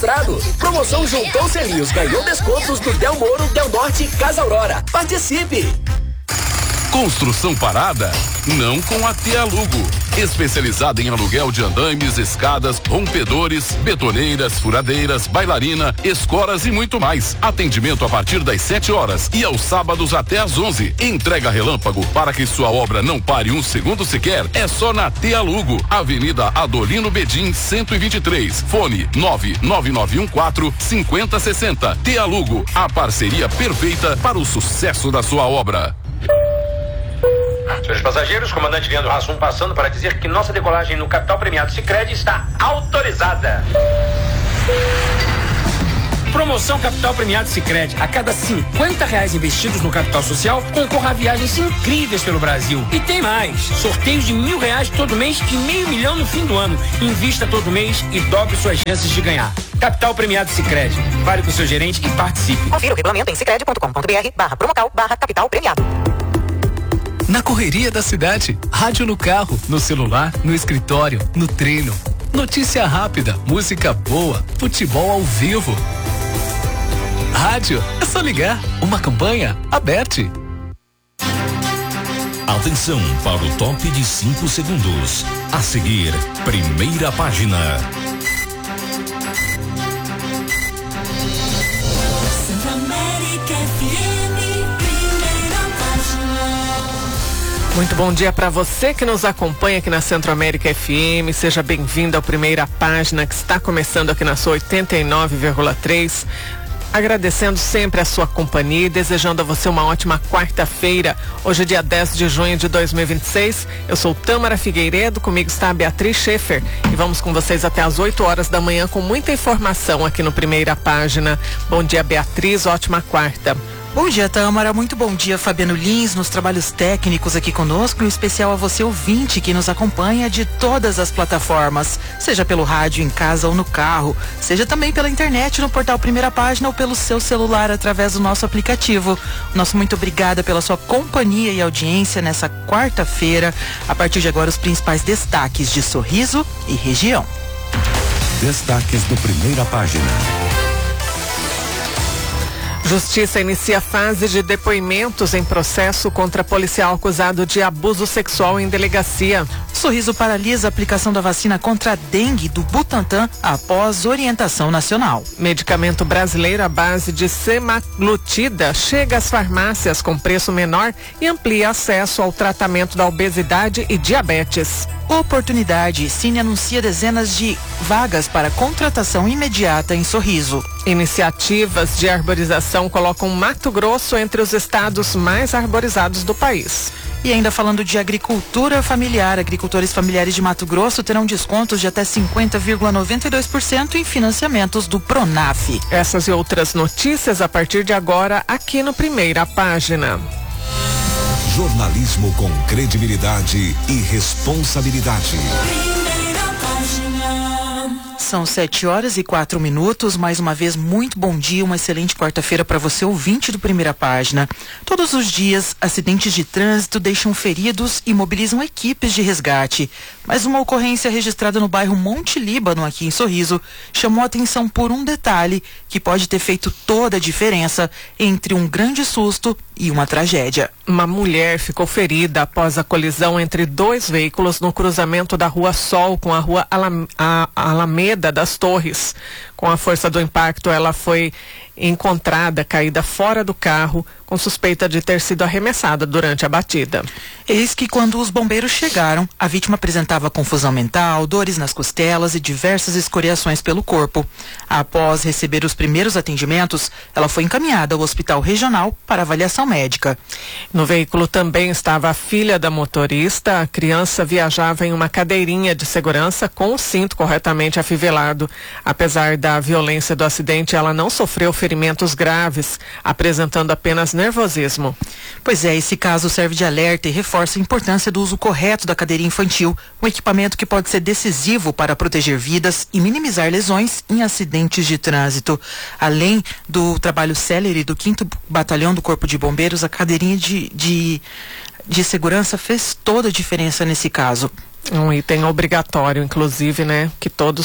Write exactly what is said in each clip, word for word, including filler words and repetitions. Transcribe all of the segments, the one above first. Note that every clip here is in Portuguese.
cadastrado. Promoção Juntou Selinhos ganhou descontos do Del Moro, Del Norte e Casa Aurora. Participe! Construção parada? Não com a T Alugo. Especializada em aluguel de andames, escadas, rompedores, betoneiras, furadeiras, bailarina, escoras e muito mais. Atendimento a partir das sete horas e aos sábados até às onze. Entrega relâmpago para que sua obra não pare um segundo sequer. É só na T Alugo, Avenida Adolino Bedim, cento e vinte e três. Fone nove nove nove um quatro cinco zero seis zero. T Alugo, a parceria perfeita para o sucesso da sua obra. Senhores passageiros, comandante Leandro Hassum passando para dizer que nossa decolagem no Capital Premiado Sicredi está autorizada. Promoção Capital Premiado Sicredi. A cada cinquenta reais investidos no capital social, concorra a viagens incríveis pelo Brasil. E tem mais. Sorteios de mil reais todo mês e meio milhão no fim do ano. Invista todo mês e dobre suas chances de ganhar. Capital Premiado Sicredi. Fale com o seu gerente e participe. Confira o regulamento em sicredi ponto com ponto br barra promocal barra capital premiado. Na correria da cidade, rádio no carro, no celular, no escritório, no treino. Notícia rápida, música boa, futebol ao vivo. Rádio, é só ligar. Uma campanha aberta. Atenção para o top de cinco segundos. A seguir, primeira página. Muito bom dia para você que nos acompanha aqui na Centro América F M. Seja bem-vindo ao Primeira Página, que está começando aqui na sua oitenta e nove vírgula três. Agradecendo sempre a sua companhia e desejando a você uma ótima quarta-feira. Hoje é dia dez de junho de dois mil e vinte e seis. Eu sou Tâmara Figueiredo, comigo está a Beatriz Schaefer e vamos com vocês até as oito horas da manhã com muita informação aqui no Primeira Página. Bom dia, Beatriz, ótima quarta. Bom dia, Tâmara. Muito bom dia, Fabiano Lins, nos trabalhos técnicos aqui conosco, em especial a você ouvinte que nos acompanha de todas as plataformas, seja pelo rádio, em casa ou no carro, seja também pela internet no portal Primeira Página ou pelo seu celular através do nosso aplicativo. Nosso muito obrigada pela sua companhia e audiência nessa quarta-feira. A partir de agora, os principais destaques de Sorriso e região. Destaques do Primeira Página. Justiça inicia fase de depoimentos em processo contra policial acusado de abuso sexual em delegacia. Sorriso paralisa a aplicação da vacina contra a dengue do Butantan após orientação nacional. Medicamento brasileiro à base de semaglutida chega às farmácias com preço menor e amplia acesso ao tratamento da obesidade e diabetes. Oportunidade. Cine anuncia dezenas de vagas para contratação imediata em Sorriso. Iniciativas de arborização colocam Mato Grosso entre os estados mais arborizados do país. E ainda falando de agricultura familiar, agricultores familiares de Mato Grosso terão descontos de até cinquenta vírgula noventa e dois por cento em financiamentos do Pronaf. Essas e outras notícias a partir de agora aqui no Primeira Página. Jornalismo com credibilidade e responsabilidade. São sete horas e quatro minutos. Mais uma vez, muito bom dia, uma excelente quarta-feira para você, ouvinte do Primeira Página. Todos os dias, acidentes de trânsito deixam feridos e mobilizam equipes de resgate. Mas uma ocorrência registrada no bairro Monte Líbano, aqui em Sorriso, chamou a atenção por um detalhe que pode ter feito toda a diferença entre um grande susto e uma tragédia. Uma mulher ficou ferida após a colisão entre dois veículos no cruzamento da Rua Sol com a Rua Alam- a Alameda das Torres. Com a força do impacto, ela foi encontrada caída fora do carro, com suspeita de ter sido arremessada durante a batida. Eis que quando os bombeiros chegaram, a vítima apresentava confusão mental, dores nas costelas e diversas escoriações pelo corpo. Após receber os primeiros atendimentos, ela foi encaminhada ao hospital regional para avaliação médica. No veículo também estava a filha da motorista. A criança viajava em uma cadeirinha de segurança com o cinto corretamente afivelado. Apesar da violência do acidente, ela não sofreu ferimentos graves, apresentando apenas nervosismo. Pois é, esse caso serve de alerta e reforça a importância do uso correto da cadeirinha infantil, um equipamento que pode ser decisivo para proteger vidas e minimizar lesões em acidentes de trânsito. Além do trabalho célere do quinto Batalhão do Corpo de Bombeiros, a cadeirinha de, de, de segurança fez toda a diferença nesse caso. Um item obrigatório, inclusive, né? Que todos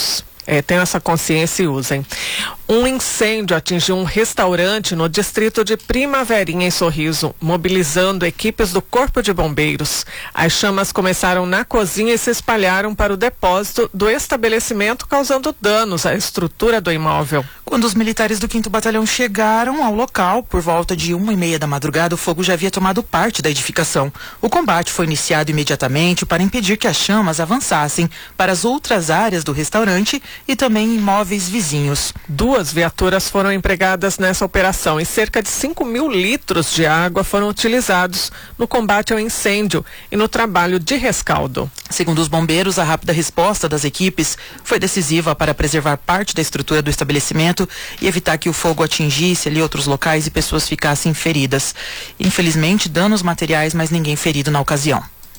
É, tenham essa consciência e usem. Um incêndio atingiu um restaurante no distrito de Primaverinha, em Sorriso, mobilizando equipes do Corpo de Bombeiros. As chamas começaram na cozinha e se espalharam para o depósito do estabelecimento, causando danos à estrutura do imóvel. Quando os militares do quinto Batalhão chegaram ao local, por volta de uma e meia da madrugada, o fogo já havia tomado parte da edificação. O combate foi iniciado imediatamente para impedir que as chamas avançassem para as outras áreas do restaurante e também imóveis vizinhos. Duas viaturas foram empregadas nessa operação e cerca de cinco mil litros de água foram utilizados no combate ao incêndio e no trabalho de rescaldo. Segundo os bombeiros, a rápida resposta das equipes foi decisiva para preservar parte da estrutura do estabelecimento e evitar que o fogo atingisse ali outros locais e pessoas ficassem feridas. Infelizmente, danos materiais, mas ninguém ferido na ocasião.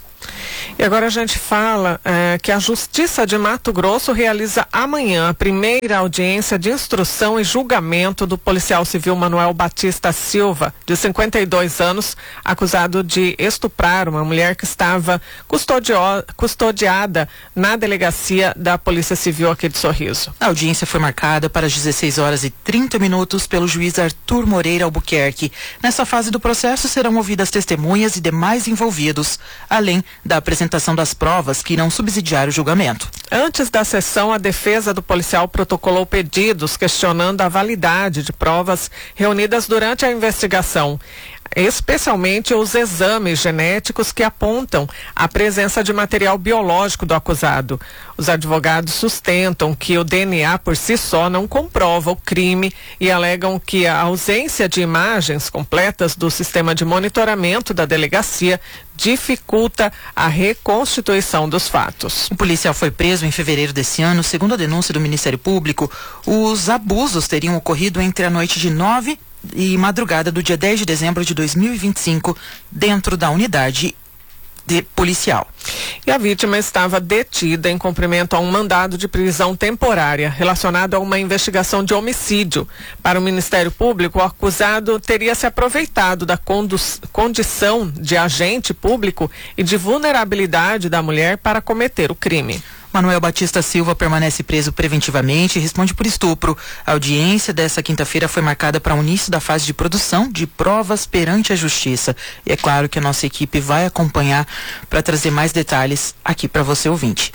E agora a gente fala é, que a Justiça de Mato Grosso realiza amanhã a primeira audiência de instrução e julgamento do policial civil Manuel Batista Silva, de cinquenta e dois anos, acusado de estuprar uma mulher que estava custodio, custodiada na delegacia da Polícia Civil aqui de Sorriso. A audiência foi marcada para as dezesseis horas e trinta minutos pelo juiz Arthur Moreira Albuquerque. Nessa fase do processo serão ouvidas testemunhas e demais envolvidos, além da apresentação das provas que irão subsidiar o julgamento. Antes da sessão, a defesa do policial protocolou pedidos questionando a validade de provas reunidas durante a investigação, especialmente os exames genéticos que apontam a presença de material biológico do acusado. Os advogados sustentam que o D N A por si só não comprova o crime e alegam que a ausência de imagens completas do sistema de monitoramento da delegacia dificulta a reconstituição dos fatos. O policial foi preso em fevereiro desse ano. Segundo a denúncia do Ministério Público, os abusos teriam ocorrido entre a noite de nove e madrugada do dia dez de dezembro de dois mil e vinte e cinco, dentro da unidade de policial. E a vítima estava detida em cumprimento a um mandado de prisão temporária relacionado a uma investigação de homicídio. Para o Ministério Público, o acusado teria se aproveitado da condição de agente público e de vulnerabilidade da mulher para cometer o crime. Manuel Batista Silva permanece preso preventivamente e responde por estupro. A audiência dessa quinta-feira foi marcada para o início da fase de produção de provas perante a Justiça. E é claro que a nossa equipe vai acompanhar para trazer mais detalhes aqui para você, ouvinte.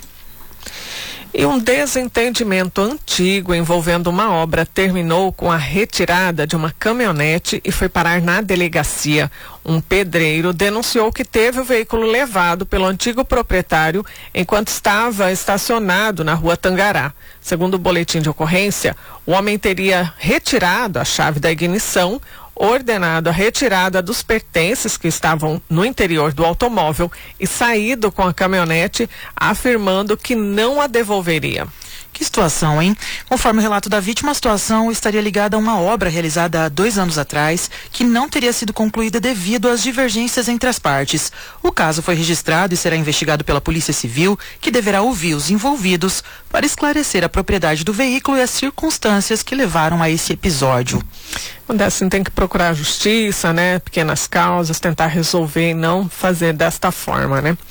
E um desentendimento antigo envolvendo uma obra terminou com a retirada de uma caminhonete e foi parar na delegacia. Um pedreiro denunciou que teve o veículo levado pelo antigo proprietário enquanto estava estacionado na rua Tangará. Segundo o boletim de ocorrência, o homem teria retirado a chave da ignição, ordenado a retirada dos pertences que estavam no interior do automóvel e saído com a caminhonete, afirmando que não a devolveria. Que situação, hein? Conforme o relato da vítima, a situação estaria ligada a uma obra realizada há dois anos atrás, que não teria sido concluída devido às divergências entre as partes. O caso foi registrado e será investigado pela Polícia Civil, que deverá ouvir os envolvidos para esclarecer a propriedade do veículo e as circunstâncias que levaram a esse episódio. Quando é assim, tem que procurar a justiça, né? Pequenas causas, tentar resolver e não fazer desta forma, né?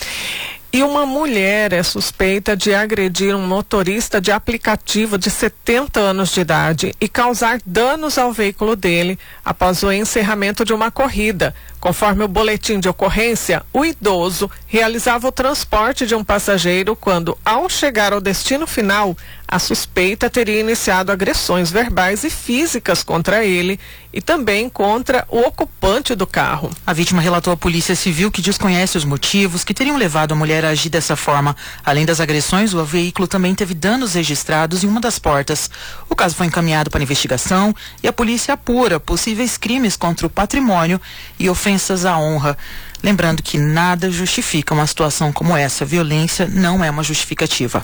E uma mulher é suspeita de agredir um motorista de aplicativo de setenta anos de idade e causar danos ao veículo dele após o encerramento de uma corrida. Conforme o boletim de ocorrência, o idoso realizava o transporte de um passageiro quando, ao chegar ao destino final, a suspeita teria iniciado agressões verbais e físicas contra ele e também contra o ocupante do carro. A vítima relatou à Polícia Civil que desconhece os motivos que teriam levado a mulher a agir dessa forma. Além das agressões, o veículo também teve danos registrados em uma das portas. O caso foi encaminhado para investigação e a polícia apura possíveis crimes contra o patrimônio e ofensas à honra. Lembrando que nada justifica uma situação como essa. Violência não é uma justificativa.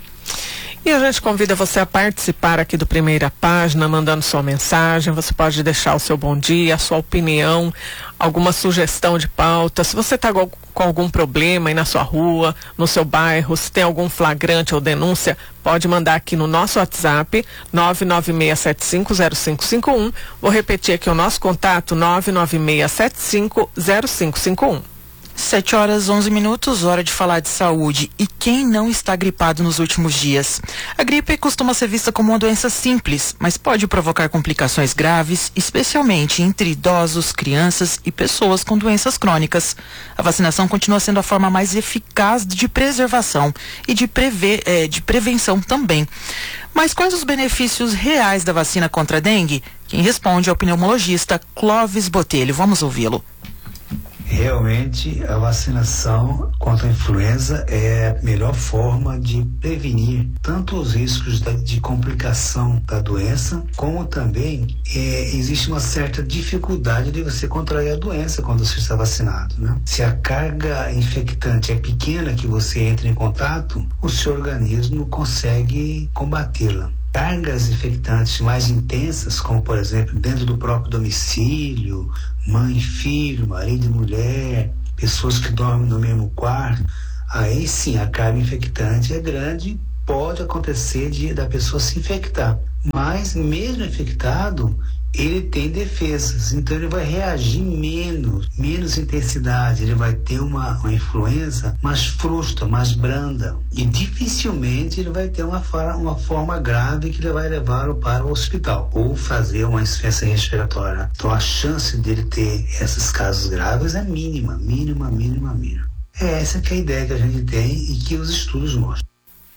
E a gente convida você a participar aqui do Primeira Página, mandando sua mensagem. Você pode deixar o seu bom dia, a sua opinião, alguma sugestão de pauta. Se você está com algum problema aí na sua rua, no seu bairro, se tem algum flagrante ou denúncia, pode mandar aqui no nosso WhatsApp, nove nove seis sete cinco zero cinco cinco um. Vou repetir aqui o nosso contato, nove nove seis sete cinco zero cinco cinco um. sete horas onze minutos, hora de falar de saúde. E quem não está gripado nos últimos dias? A gripe costuma ser vista como uma doença simples, mas pode provocar complicações graves, especialmente entre idosos, crianças e pessoas com doenças crônicas. A vacinação continua sendo a forma mais eficaz de preservação e de, prever, eh, de prevenção também. Mas quais os benefícios reais da vacina contra a dengue? Quem responde é o pneumologista Clóvis Botelho. Vamos ouvi-lo. Realmente, a vacinação contra a influenza é a melhor forma de prevenir tanto os riscos da, de complicação da doença, como também é, existe uma certa dificuldade de você contrair a doença quando você está vacinado, né? Se a carga infectante é pequena que você entra em contato, o seu organismo consegue combatê-la. Cargas infectantes mais intensas, como por exemplo dentro do próprio domicílio, mãe e filho, marido e mulher, pessoas que dormem no mesmo quarto, aí sim a carga infectante é grande, pode acontecer de da pessoa se infectar. Mas mesmo infectado, ele tem defesas, então ele vai reagir menos, menos intensidade, ele vai ter uma, uma influenza mais frouxa, mais branda, e dificilmente ele vai ter uma, uma forma grave que ele vai levá-lo para o hospital ou fazer uma insuficiência respiratória. Então a chance dele ter esses casos graves é mínima, mínima, mínima, mínima. É essa que é a ideia que a gente tem e que os estudos mostram.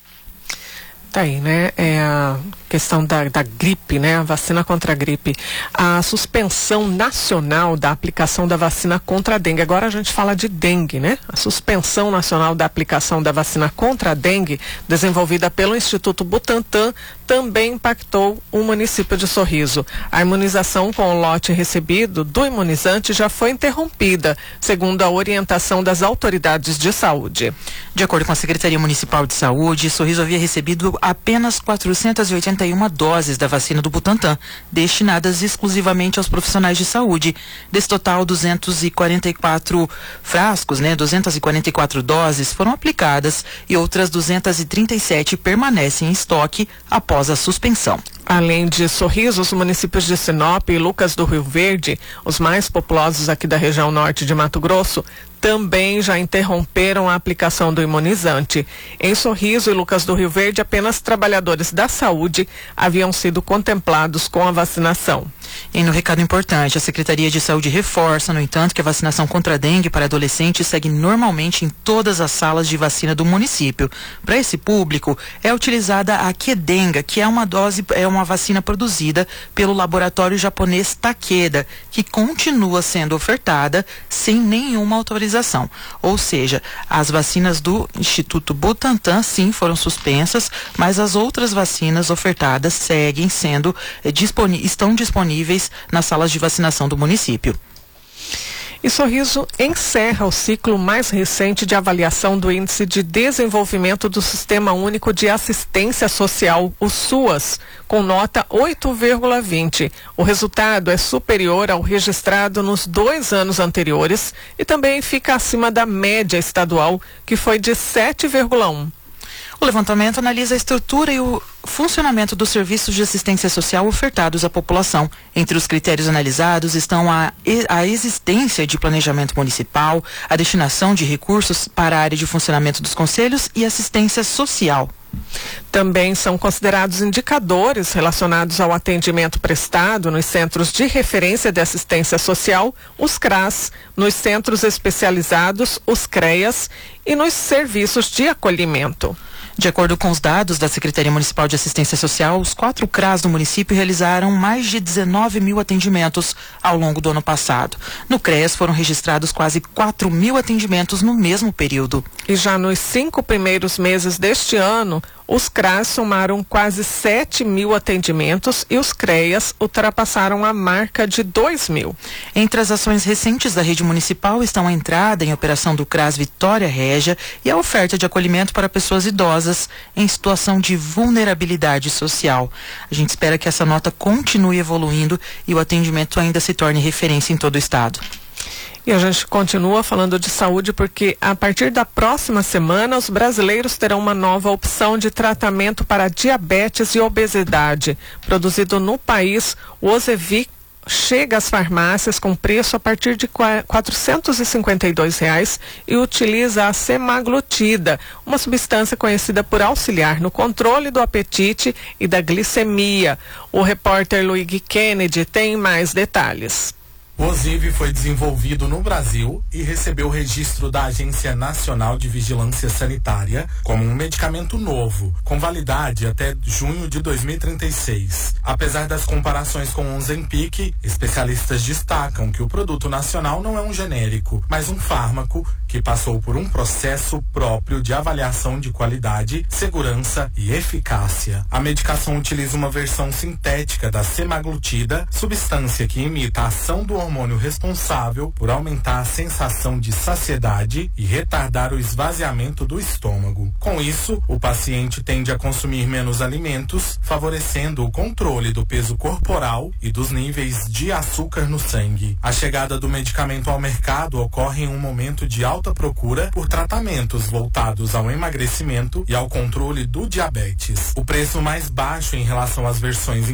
Tá aí, né? É a questão da, da gripe, né? A vacina contra a gripe. A suspensão nacional da aplicação da vacina contra a dengue. Agora a gente fala de dengue, né? A suspensão nacional da aplicação da vacina contra a dengue, desenvolvida pelo Instituto Butantan, também impactou o município de Sorriso. A imunização com o lote recebido do imunizante já foi interrompida, segundo a orientação das autoridades de saúde. De acordo com a Secretaria Municipal de Saúde, Sorriso havia recebido apenas quatrocentas e oitenta e uma doses da vacina do Butantan, destinadas exclusivamente aos profissionais de saúde. Desse total, duzentos e quarenta e quatro frascos, né, duzentas e quarenta e quatro doses foram aplicadas e outras duzentas e trinta e sete permanecem em estoque após a suspensão. Além de Sorriso, os municípios de Sinop e Lucas do Rio Verde, os mais populosos aqui da região norte de Mato Grosso, também já interromperam a aplicação do imunizante. Em Sorriso e Lucas do Rio Verde, apenas trabalhadores da saúde haviam sido contemplados com a vacinação. E no recado importante, a Secretaria de Saúde reforça, no entanto, que a vacinação contra a dengue para adolescentes segue normalmente em todas as salas de vacina do município. Para esse público, é utilizada a Qdenga, que é uma dose, é uma vacina produzida pelo laboratório japonês Takeda, que continua sendo ofertada sem nenhuma autorização. Ou seja, as vacinas do Instituto Butantan, sim, foram suspensas, mas as outras vacinas ofertadas seguem sendo, eh, disponi- estão disponíveis nas salas de vacinação do município. E Sorriso encerra o ciclo mais recente de avaliação do Índice de Desenvolvimento do Sistema Único de Assistência Social, o SUAS, com nota oito vírgula vinte. O resultado é superior ao registrado nos dois anos anteriores e também fica acima da média estadual, que foi de sete vírgula um. O levantamento analisa a estrutura e o funcionamento dos serviços de assistência social ofertados à população. Entre os critérios analisados estão a, a existência de planejamento municipal, a destinação de recursos para a área de funcionamento dos conselhos e assistência social. Também são considerados indicadores relacionados ao atendimento prestado nos centros de referência de assistência social, os C R A S, nos centros especializados, os CREAS, e nos serviços de acolhimento. De acordo com os dados da Secretaria Municipal de Assistência Social, os quatro C R A S do município realizaram mais de dezenove mil atendimentos ao longo do ano passado. No CREAS foram registrados quase quatro mil atendimentos no mesmo período. E já nos cinco primeiros meses deste ano, os C R A S somaram quase sete mil atendimentos e os CREAS ultrapassaram a marca de dois mil. Entre as ações recentes da rede municipal estão a entrada em operação do C R A S Vitória Régia e a oferta de acolhimento para pessoas idosas em situação de vulnerabilidade social. A gente espera que essa nota continue evoluindo e o atendimento ainda se torne referência em todo o estado. E a gente continua falando de saúde porque a partir da próxima semana os brasileiros terão uma nova opção de tratamento para diabetes e obesidade. Produzido no país, o Ozempic chega às farmácias com preço a partir de quatrocentos e cinquenta e dois reais e utiliza a semaglutida, uma substância conhecida por auxiliar no controle do apetite e da glicemia. O repórter Luigi Kennedy tem mais detalhes. O Ozivy foi desenvolvido no Brasil e recebeu o registro da Agência Nacional de Vigilância Sanitária como um medicamento novo, com validade até junho de dois mil e trinta e seis. Apesar das comparações com o Ozempic, especialistas destacam que o produto nacional não é um genérico, mas um fármaco que passou por um processo próprio de avaliação de qualidade, segurança e eficácia. A medicação utiliza uma versão sintética da semaglutida, substância que imita a ação do hormônio responsável por aumentar a sensação de saciedade e retardar o esvaziamento do estômago. Com isso, o paciente tende a consumir menos alimentos, favorecendo o controle do peso corporal e dos níveis de açúcar no sangue. A chegada do medicamento ao mercado ocorre em um momento de alta procura por tratamentos voltados ao emagrecimento e ao controle do diabetes. O preço mais baixo em relação às versões